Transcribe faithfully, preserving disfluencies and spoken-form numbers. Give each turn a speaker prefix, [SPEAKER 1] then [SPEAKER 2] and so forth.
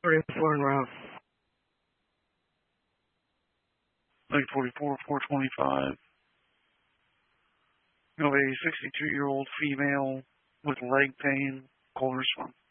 [SPEAKER 1] thirty-four and route.
[SPEAKER 2] Lake forty-four, four twenty-five. You have a sixty-two-year-old female with leg pain, cold response.